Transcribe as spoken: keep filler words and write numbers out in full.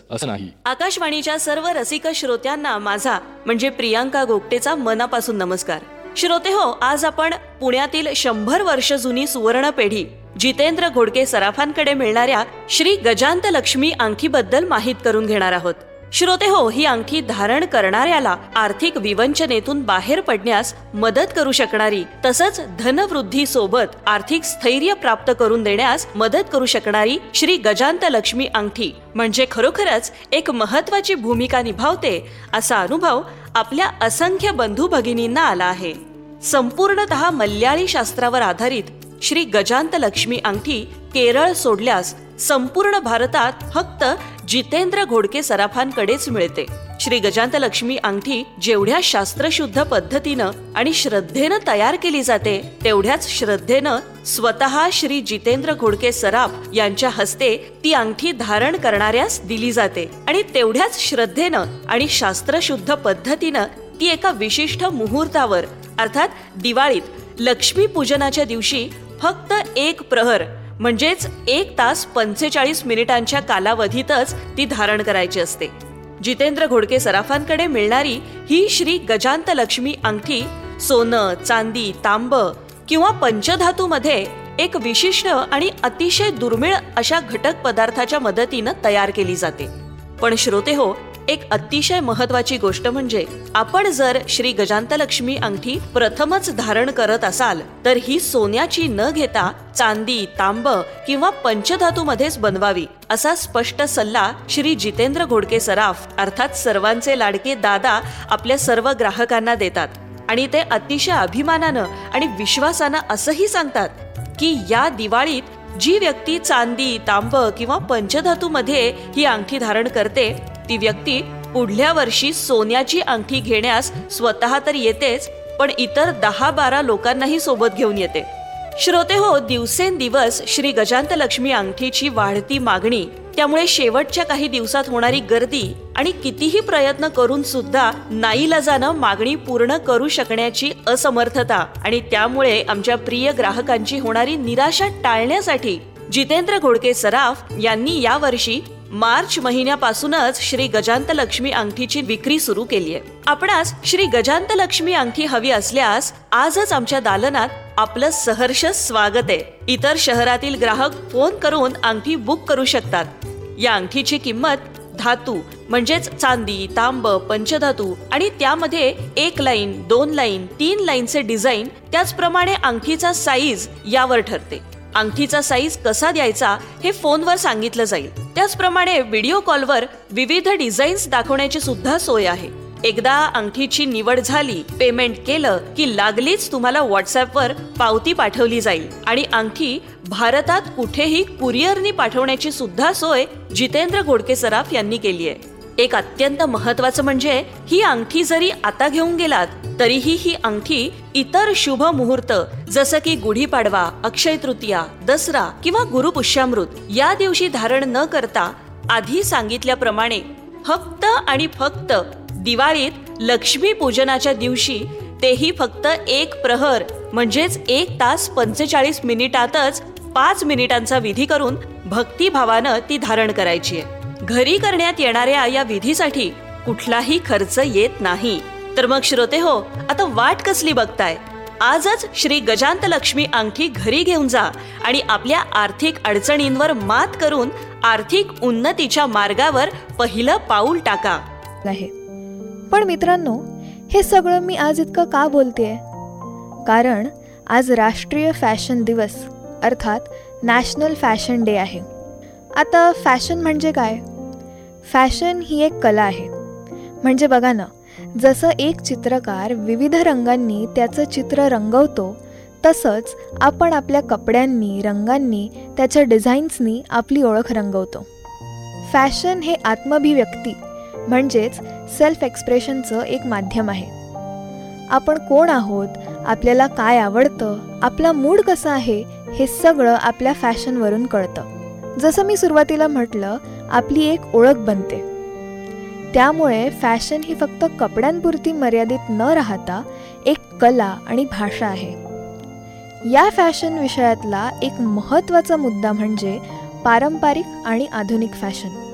असं नाही. आकाशवाणीच्या सर्व रसिक श्रोत्यांना माझा म्हणजे प्रियांका गोगटेचा मनापासून नमस्कार. श्रोते हो, आज आपण पुण्यातील शंभर वर्ष जुनी सुवर्ण पेढी जितेंद्र घोडके सराफांकडे मिळणाऱ्या श्री गजांत लक्ष्मी अंगठीबद्दल माहित करून घेणार आहोत. श्रोते हो, ही अंगठी धारण करणाऱ्याला आर्थिक विवंचनेतून बाहेर पडण्यास मदत करू शकणारी, तसंच धनवृद्धी सोबत आर्थिक स्थैर्य प्राप्त करून देण्यास मदत करू शकणारी श्री गजांत लक्ष्मी अंगठी म्हणजे खरोखरच एक महत्वाची भूमिका निभावते असा अनुभव आपल्या असंख्य बंधू भगिनींना आला आहे. संपूर्णतः मल्याळी शास्त्रावर आधारित श्री गजांत लक्ष्मी अंगठी केरळ सोडल्यास संपूर्ण भारतात फक्त जितेंद्र घोडके सराफांकडेच मिळते. श्री गजांत लक्ष्मी अंगठी जेवढ्या शास्त्रशुद्ध पद्धतीनं आणि श्रद्धेनं तयार केली जाते, तेवढ्याच श्रद्धेनं स्वतः श्री जितेंद्र घोडके सराफ यांच्या हस्ते ती अंगठी धारण करणाऱ्यास दिली जाते आणि तेवढ्याच श्रद्धेनं आणि शास्त्रशुद्ध पद्धतीनं ती एका विशिष्ट मुहूर्तावर अर्थात दिवाळीत लक्ष्मी पूजनाच्या दिवशी फक्त एक प्रहर म्हणजेच एक तास पंचेचाळीस मिनिटांच्या कालावधीतच ती धारण करायची असते. जितेंद्र घोडके सराफांकडे मिळणारी ही श्री गजांत लक्ष्मी अंगठी सोनं, चांदी, तांब किंवा पंचधातूमध्ये एक विशिष्ट आणि अतिशय दुर्मिळ अशा घटक पदार्थाच्या मदतीनं तयार केली जाते. पण श्रोते हो, एक अतिशय महत्वाची गोष्ट म्हणजे आपण जर श्री गजांत लक्ष्मी अंगठी प्रथमच धारण करत असाल तर ही सोन्याची न घेता चांदी, तांब किंवा पंचधातूमध्येच बनवावी असा स्पष्ट सल्ला श्री जितेंद्र घोडके सराफ अर्थात सर्वांचे लाडके दादा आपल्या सर्व ग्राहकांना देतात. आणि ते अतिशय अभिमानानं आणि विश्वासानं असंही सांगतात की या दिवाळीत जी व्यक्ती चांदी, तांब किंवा पंचधातूमध्ये ही अंगठी धारण करते ती व्यक्ती पुढल्या वर्षी सोन्याची अंगठी घेण्यास स्वतः तर येतेच, पण इतर दहा बारा लोकांनाही सोबत घेऊन येते. श्रोते हो, दिवसेंदिवस श्री गजांत लक्ष्मी अंगठीची वाढती मागणी, त्यामुळे शेवटच्या काही दिवसात होणारी गर्दी आणि कितीही प्रयत्न करून सुद्धा नाईलाजानं मागणी पूर्ण करू शकण्याची असमर्थता आणि त्यामुळे आमच्या प्रिय ग्राहकांची होणारी निराशा टाळण्यासाठी जितेंद्र घोडके सराफ यांनी यावर्षी मार्च महिन्यापासूनच श्री गजांत लक्ष्मी अंगठीची विक्री सुरू केली आहे. आपणास श्री गजांत लक्ष्मी अंगठी हवी असल्यास आजच आमच्या दालनात आपलं सहर्ष स्वागत आहे. इतर शहरातील ग्राहक फोन करून अंगठी बुक करू शकतात. या अंगठीची किंमत धातू म्हणजेच चांदी, तांब, पंचधातू आणि त्यामध्ये एक लाईन, दोन लाईन, तीन लाईनचे डिझाईन, त्याचप्रमाणे अंगठीचा साईज यावर ठरते. अंगठीचा साईज कसा द्यायचा हे फोनवर सांगितलं जाईल. त्याचप्रमाणे व्हिडिओ कॉलवर विविध डिझाईन्स दाखवण्याची सुद्धा सोय आहे. एकदा अंगठीची निवड झाली, पेमेंट केलं की लागलीच तुम्हाला व्हॉट्सअपवर पावती पाठवली जाईल आणि अंगठी भारतात कुठेही कुरिअरनी पाठवण्याची सुद्धा सोय जितेंद्र घोडके सराफ यांनी केली आहे. एक अत्यंत महत्वाचं म्हणजे ही अंगठी जरी आता घेऊन गेलात तरीही ही अंगठी इतर शुभ मुहूर्त जसं की गुढीपाडवा, अक्षय तृतीया, दसरा किंवा गुरुपुष्यामृत या दिवशी धारण न करता आधी सांगितल्याप्रमाणे फक्त आणि फक्त दिवाळीत लक्ष्मी पूजनाच्या दिवशी, तेही फक्त एक प्रहर म्हणजेच एक तास पंचेचाळीस मिनिटातच पाच मिनिटांचा विधी करून भक्तिभावानं ती धारण करायची आहे. घरी करण्यात येणाऱ्या या विधीसाठी कुठलाही खर्च येत नाही. तर मग श्रोते हो, आता वाट कसली बघताय? आजच श्री गजांत लक्ष्मी अंगठी घरी घेऊन जा आणि आपल्या आर्थिक अडचणींवर मात करून आर्थिक उन्नतीच्या मार्गावर पहिलं पाऊल टाका. पण मित्रांनो, हे सगळं मी आज इतकं का बोलतेय? कारण आज राष्ट्रीय फॅशन दिवस अर्थात नॅशनल फॅशन डे आहे. आता फॅशन म्हणजे काय? फॅशन ही एक कला आहे. म्हणजे बघा ना, जसं एक चित्रकार विविध रंगांनी त्याचं चित्र रंगवतो, तसंच आपण आपल्या कपड्यांनी, रंगांनी, त्याच्या डिझाईन्सनी आपली ओळख रंगवतो. फॅशन हे आत्माभिव्यक्ती म्हणजेच सेल्फ एक्सप्रेशनचं एक माध्यम आहे. आपण कोण आहोत, आपल्याला काय आवडतं, आपला मूड कसा आहे, हे सगळं आपल्या फॅशनवरून कळतं. जसं मी सुरुवातीला म्हटलं, आपली एक ओळख बनते. त्यामुळे फॅशन ही फक्त कपड्यांपुरती मर्यादित न राहता एक कला आणि भाषा आहे. या फॅशन विषयातला एक महत्त्वाचा मुद्दा म्हणजे पारंपरिक आणि आधुनिक फॅशन.